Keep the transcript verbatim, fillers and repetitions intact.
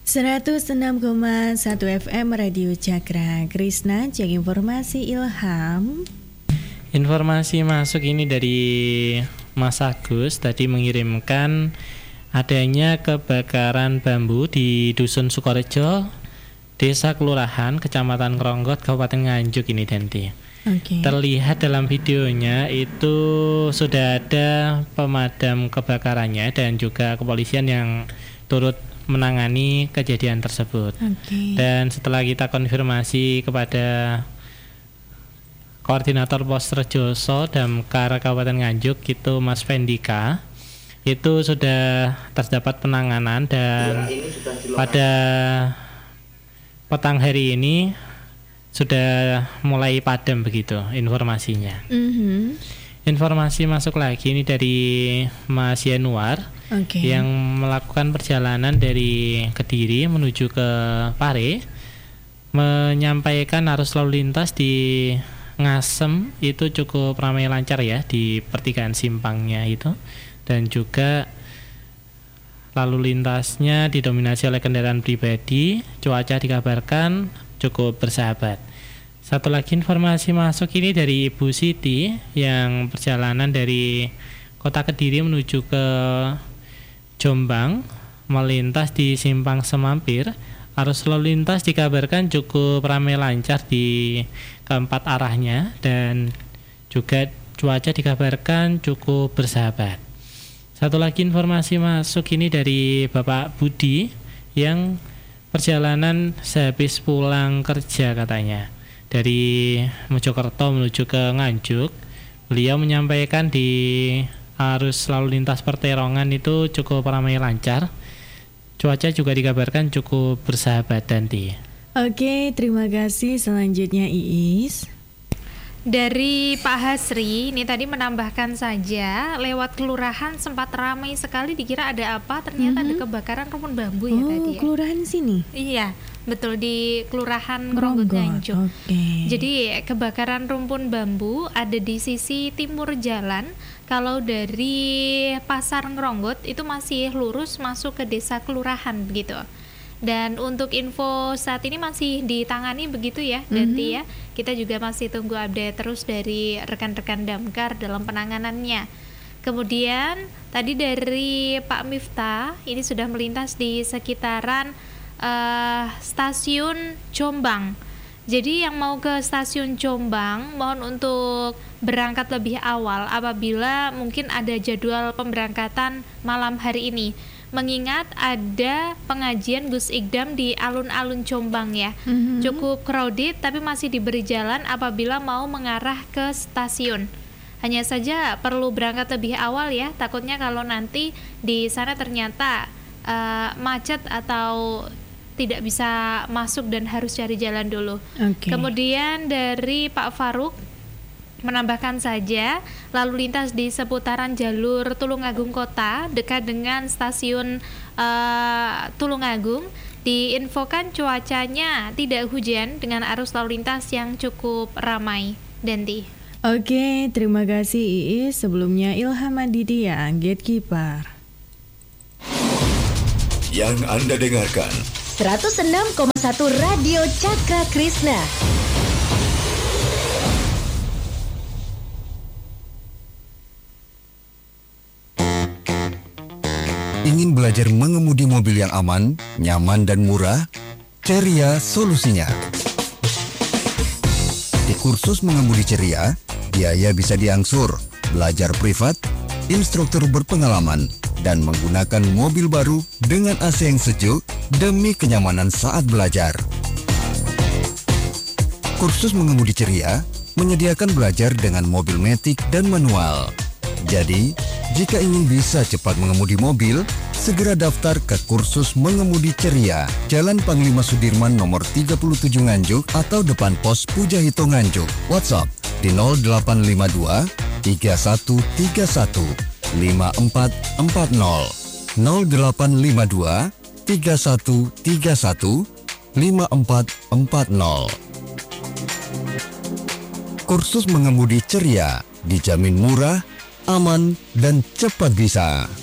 seratus enam koma satu F M Radio Cakra Krishna, cek informasi Ilham. Informasi masuk ini dari Mas Agus tadi mengirimkan adanya kebakaran bambu di Dusun Sukorejo, Desa Kelurahan, Kecamatan Kronggot, Kabupaten Nganjuk ini Denti. Okay. Terlihat dalam videonya itu sudah ada pemadam kebakarannya dan juga kepolisian yang turut menangani kejadian tersebut. Okay. Dan setelah kita konfirmasi kepada Koordinator Pos Rejoso Damkar Kabupaten Nganjuk itu Mas Vendika, itu sudah terdapat penanganan dan pada petang hari ini sudah mulai padam begitu informasinya. Mm-hmm. Informasi masuk lagi ini dari Mas Yanuar, okay, yang melakukan perjalanan dari Kediri menuju ke Pare, menyampaikan arus lalu lintas di Ngasem itu cukup ramai lancar ya di pertigaan simpangnya itu, dan juga lalu lintasnya didominasi oleh kendaraan pribadi. Cuaca dikabarkan cukup bersahabat. Satu lagi informasi masuk ini dari Ibu Siti yang perjalanan dari Kota Kediri menuju ke Jombang melintas di Simpang Semampir. Arus lalu lintas dikabarkan cukup ramai lancar di keempat arahnya dan juga cuaca dikabarkan cukup bersahabat. Satu lagi informasi masuk ini dari Bapak Budi yang perjalanan sehabis pulang kerja katanya dari Mojokerto menuju ke Nganjuk. Beliau menyampaikan di arus lalu lintas perterongan itu cukup ramai lancar. Cuaca juga dikabarkan cukup bersahabat Danti. Oke, terima kasih. Selanjutnya Iis. Dari Pak Hasri, ini tadi menambahkan saja, lewat kelurahan sempat ramai sekali dikira ada apa, ternyata mm-hmm. ada kebakaran rumpun bambu ya oh, tadi ya. Kelurahan sini? Iya, betul, di Kelurahan Kronggot Nganjuk. Okay. Jadi kebakaran rumpun bambu ada di sisi timur jalan. Kalau dari Pasar Ngronggot itu masih lurus masuk ke desa kelurahan begitu. Dan untuk info saat ini masih ditangani begitu ya, Danti mm-hmm. ya. Kita juga masih tunggu update terus dari rekan-rekan Damkar dalam penanganannya. Kemudian tadi dari Pak Miftah, ini sudah melintas di sekitaran uh, stasiun Jombang. Jadi yang mau ke stasiun Jombang mohon untuk berangkat lebih awal apabila mungkin ada jadwal pemberangkatan malam hari ini. Mengingat ada pengajian Gus Ikdam di alun-alun Jombang ya. Mm-hmm. Cukup crowded tapi masih diberi jalan apabila mau mengarah ke stasiun. Hanya saja perlu berangkat lebih awal ya, takutnya kalau nanti di sana ternyata uh, macet atau tidak bisa masuk dan harus cari jalan dulu. Okay. Kemudian dari Pak Faruk menambahkan saja lalu lintas di seputaran jalur Tulungagung Kota dekat dengan stasiun uh, Tulungagung diinfokan cuacanya tidak hujan dengan arus lalu lintas yang cukup ramai. Danti. Oke, terima kasih Iis. Sebelumnya Ilham Aditya, Gatekeeper. Yang Anda dengarkan seratus enam koma satu Radio Cakra Krishna. Ingin belajar mengemudi mobil yang aman, nyaman dan murah? Ceria solusinya. Di kursus mengemudi Ceria, biaya bisa diangsur, belajar privat, instruktur berpengalaman, dan menggunakan mobil baru dengan A C yang sejuk demi kenyamanan saat belajar. Kursus mengemudi Ceria menyediakan belajar dengan mobil matic dan manual. Jadi, jika ingin bisa cepat mengemudi mobil, segera daftar ke kursus mengemudi Ceria, Jalan Panglima Sudirman nomor tiga puluh tujuh Nganjuk atau depan pos Pujahito Nganjuk. WhatsApp di nol delapan lima dua tiga satu tiga satu lima empat empat nol nol delapan lima dua tiga satu tiga satu lima empat empat nol. Kursus mengemudi Ceria dijamin murah, aman, dan cepat bisa.